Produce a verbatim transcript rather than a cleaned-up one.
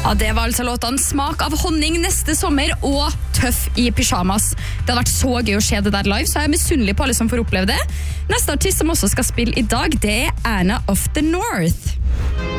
Ja, det var altså låtene Smak av honning neste sommer og Tøff i pyjamas. Det hadde vært så gøy å se det der live, så jeg er misunnelig på alle som får oppleve det. Neste artist som også skal spille i dag, det er Anna of the North.